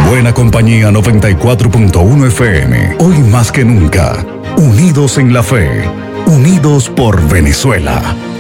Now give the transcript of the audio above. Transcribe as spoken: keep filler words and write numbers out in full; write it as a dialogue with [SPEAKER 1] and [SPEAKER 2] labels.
[SPEAKER 1] Buena Compañía noventa y cuatro punto uno F M. Hoy más que nunca, unidos en la fe, unidos por Venezuela.